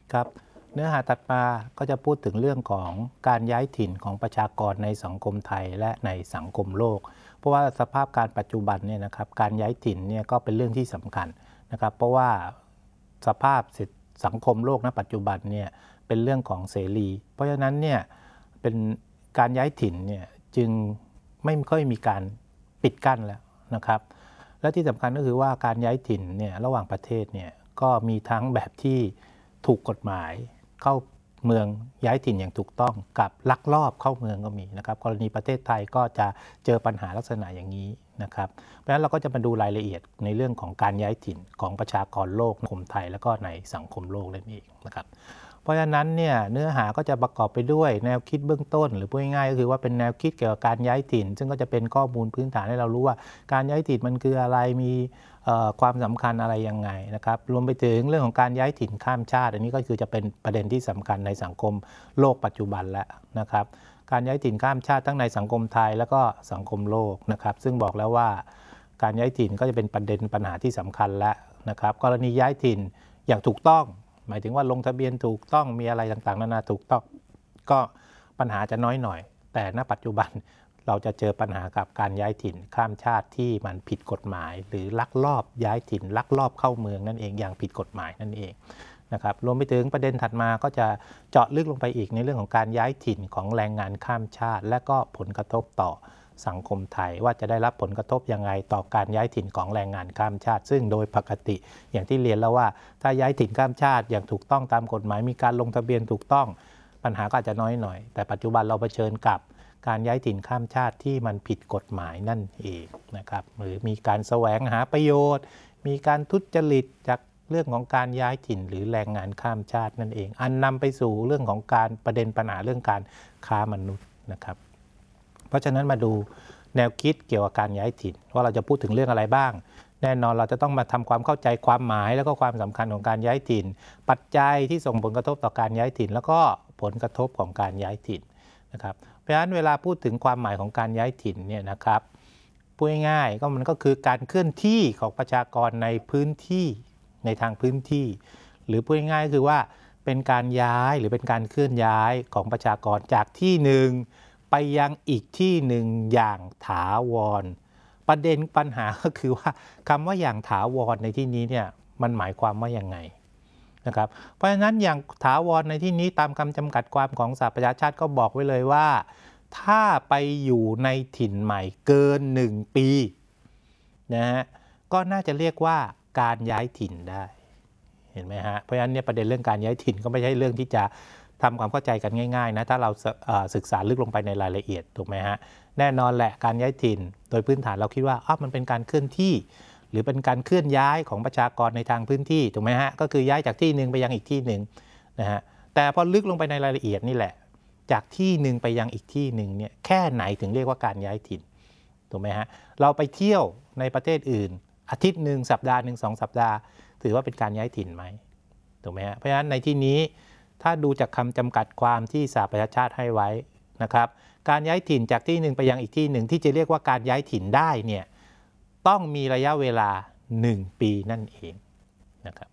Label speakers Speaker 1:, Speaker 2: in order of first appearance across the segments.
Speaker 1: ครับเนื้อหาถัดมาก็จะพูดถึงเรื่องของการย้ายถิ่นของประชากรในสังคมไทยและในสังคมโลกเพราะว่าสภาพการปัจจุบันเนี่ยนะครับการย้ายถิ่นเนี่ยก็เป็นเรื่องที่สำคัญนะครับเพราะว่าสภาพสังคมโลกณปัจจุบันเนี่ยเป็นเรื่องของเสรีเพราะฉะนั้นเนี่ยเป็นการย้ายถิ่นเนี่ยจึงไม่ค่อยมีการปิดกั้นแล้วนะครับและที่สำคัญก็คือว่าการย้ายถิ่นเนี่ยระหว่างประเทศเนี่ยก็มีทั้งแบบที่ถูกกฎหมายเข้าเมืองย้ายถิ่นอย่างถูกต้องกับลักลอบเข้าเมืองก็มีนะครับกรณีประเทศไทยก็จะเจอปัญหาลักษณะอย่างนี้นะครับเพราะฉะนั้นเราก็จะมาดูรายละเอียดในเรื่องของการย้ายถิ่นของประชากรโลกสังคมไทยแล้วก็ในสังคมโลกนั่นเองนะครับเพราะฉะนั้นเนี่ยเนื้อหาก็จะประกอบไปด้วยแนวคิดเบื้องต้นหรือพูดง่ายๆก็คือว่าเป็นแนวคิดเกี่ยวกับการย้ายถิ่นซึ่งก็จะเป็นข้อมูลพื้นฐานให้เรารู้ว่าการย้ายถิ่นมันคืออะไรมีความสำคัญอะไรยังไงนะครับรวมไปถึงเรื่องของการย้ายถิ่นข้ามชาติอันนี้ก็คือจะเป็นประเด็นที่สำคัญในสังคมโลกปัจจุบันแล้วนะครับการย้ายถิ่นข้ามชาติทั้งในสังคมไทยแล้วก็สังคมโลกนะครับซึ่งบอกแล้วว่าการย้ายถิ่นก็จะเป็นประเด็นปัญหาที่สำคัญแล้วนะครับกรณีย้ายถิ่นอย่างถูกต้องหมายถึงว่าลงทะเบียนถูกต้องมีอะไรต่างๆนานาถูกต้องก็ปัญหาจะน้อยหน่อยแต่ณปัจจุบันเราจะเจอปัญหากับการย้ายถิ่นข้ามชาติที่มันผิดกฎหมายหรือลักลอบย้ายถิ่นลักลอบเข้าเมืองนั่นเองอย่างผิดกฎหมายนั่นเองนะครับรวมไปถึงประเด็นถัดมาก็จะเจาะลึกลงไปอีกในเรื่องของการย้ายถิ่นของแรงงานข้ามชาติและก็ผลกระทบต่อสังคมไทยว่าจะได้รับผลกระทบยังไงต่อการย้ายถิ่นของแรงงานข้ามชาติซึ่งโดยปกติอย่างที่เรียนแล้วว่าถ้าย้ายถิ่นข้ามชาติอย่างถูกต้องตามกฎหมายมีการลงทะเบียนถูกต้องปัญหาก็อาจจะน้อยหน่อยแต่ปัจจุบันเราเผชิญกับการย้ายถิ่นข้ามชาติที่มันผิดกฎหมายนั่นเองนะครับหรือมีการแสวงหาประโยชน์มีการทุจริตจากเรื่องของการย้ายถิ่นหรือแรงงานข้ามชาตินั่นเองอันนำไปสู่เรื่องของการประเด็นปัญหาเรื่องการค้ามนุษย์นะครับเพราะฉะนั้นมาดูแนวคิดเกี่ยวกับการย้ายถิ่นว่าเราจะพูดถึงเรื่องอะไรบ้างแน่นอนเราจะต้องมาทำความเข้าใจความหมายแล้วก็ความสำคัญของการย้ายถิ่นปัจจัยที่ส่งผลกระทบต่อการย้ายถิ่นแล้วก็ผลกระทบของการย้ายถิ่นนะครับเพราะฉะนั้นเวลาพูดถึงความหมายของการย้ายถิ่นเนี่ยนะครับพูดง่ายๆก็มันก็คือการเคลื่อนที่ของประชากรในพื้นที่ในทางพื้นที่หรือพูดง่ายๆคือว่าเป็นการย้ายหรือเป็นการเคลื่อนย้ายของประชากรจากที่หนึ่งไปยังอีกที่หนึ่งอย่างถาวรประเด็นปัญหาก็คือว่าคำว่าอย่างถาวรในที่นี้เนี่ยมันหมายความว่ายังไงนะครับเพราะฉะนั้นอย่างถาวรในที่นี้ตามคำจำกัดความของสหประชาชาติก็บอกไว้เลยว่าถ้าไปอยู่ในถิ่นใหม่เกิน1 ปีนะฮะก็น่าจะเรียกว่าการย้ายถิ่นได้เห็นไหมฮะเพราะฉะนั้นเนี่ยประเด็นเรื่องการย้ายถิ่นก็ไม่ใช่เรื่องที่จะทำความเข้าใจกันง่ายๆนะถ้าเราศึกษาลึกลงไปในรายละเอียดถูกไหมฮะแน่นอนแหละการย้ายถิ่นโดยพื้นฐานเราคิดว่ามันเป็นการเคลื่อนที่หรือเป็นการเคลื่อนย้ายของประชากรในทางพื้นที่ถูกไหมฮะก็คือย้ายจากที่หนึ่งไปยังอีกที่หนึ่งนะฮะแต่พอลึกลงไปในรายละเอียดนี่แหละจากที่หนึ่งไปยังอีกที่หนึ่งเนี่ยแค่ไหนถึงเรียกว่าการย้ายถิ่นถูกไหมฮะเราไปเที่ยวในประเทศอื่นอาทิตย์หนึ่งสัปดาห์หนึ่ง2 สัปดาห์ถือว่าเป็นการย้ายถิ่นไหมถูกไหมฮะเพราะฉะนั้นในที่นี้ถ้าดูจากคำจำกัดความที่สหประชาชาติให้ไว้นะครับการย้ายถิ่นจากที่หนึ่งไปยังอีกที่หนึ่งที่จะเรียกว่าการย้ายถิ่นได้เนี่ยต้องมีระยะเวลา1 ปีนั่นเองนะครับ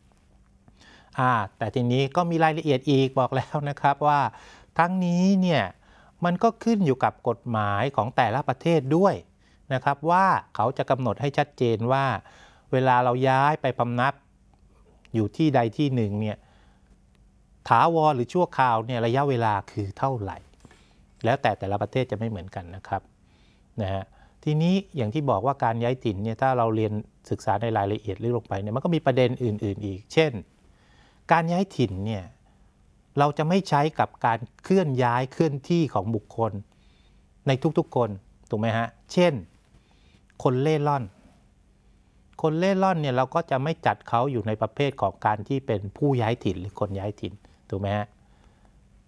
Speaker 1: แต่ทีนี้ก็มีรายละเอียดอีกบอกแล้วนะครับว่าทั้งนี้เนี่ยมันก็ขึ้นอยู่กับกฎหมายของแต่ละประเทศด้วยนะครับว่าเขาจะกำหนดให้ชัดเจนว่าเวลาเราย้ายไปพำนักอยู่ที่ใดที่หนึ่งเนี่ยถาวรหรือชั่วคราวเนี่ยระยะเวลาคือเท่าไหร่แล้วแต่ละประเทศจะไม่เหมือนกันนะครับนะฮะทีนี้อย่างที่บอกว่าการย้ายถิ่นเนี่ยถ้าเราเรียนศึกษาในรายละเอียดลึกลงไปเนี่ยมันก็มีประเด็นอื่นๆอีกเช่นการย้ายถิ่นเนี่ยเราจะไม่ใช้กับการเคลื่อนย้ายเคลื่อนที่ของบุคคลในทุกๆคนถูกไหมฮะเช่นคนเล่ร่อนเนี่ยเราก็จะไม่จัดเขาอยู่ในประเภทของการที่เป็นผู้ย้ายถิ่นหรือคนย้ายถิ่นถูกไหมฮะ